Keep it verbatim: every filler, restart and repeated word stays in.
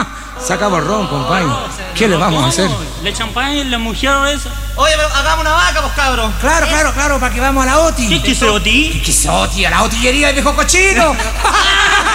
Sacamos el ron, compadre. ¿Qué le vamos a hacer? La champaña, la mujer esa. Oye, pero hagamos una vaca, pues, cabros. Claro, claro, claro, para que vamos a la OTI. ¿Qué es que se Oti? ¿Qué es OTI? A la otillería del viejo cochino.